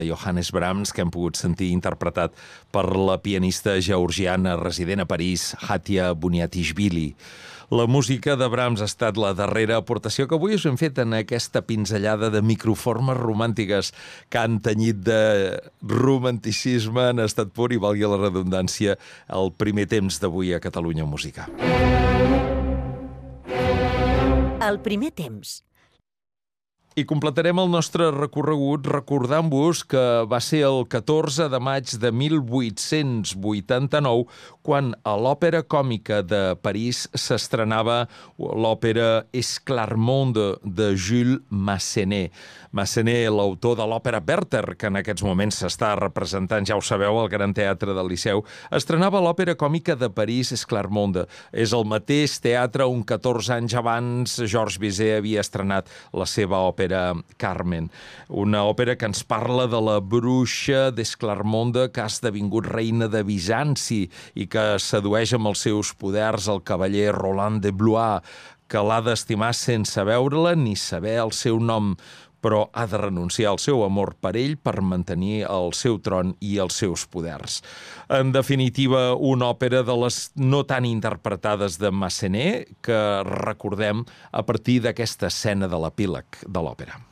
Johannes Brahms, que hem pogut sentir interpretat per la pianista georgiana resident a París, Hatia Buniatishvili. La música de Brahms ha estat la darrera aportació que avui us hem fet en aquesta pinzellada de microformes romàntiques que han tenyit de romanticisme en estat pur i, valgui la redundància, el primer temps d'avui a Catalunya Música. El primer temps. I completarem el nostre recorregut recordant-vos que va ser el 14 de maig de 1889 quan a l'Òpera Còmica de París s'estrenava l'òpera Esclarmonde de Jules Massenet. Massenet, l'autor de l'òpera Werther, que en aquests moments s'està representant, ja ho sabeu, al Gran Teatre del Liceu, estrenava l'Òpera Còmica de París Esclarmonde. És el mateix teatre on 14 anys abans Georges Bizet havia estrenat la seva òpera Carmen. Una òpera que ens parla de la bruixa d'Esclarmonde que ha esdevingut reina de Bizanci i que sedueix amb els seus poders el cavaller Roland de Blois, que l'ha d'estimar sense veure-la ni saber el seu nom, però ha de renunciar al seu amor per ell per mantenir el seu tron i els seus poders. En definitiva, una òpera de les no tan interpretades de Massenet que recordem a partir d'aquesta escena de l'epíleg de l'òpera.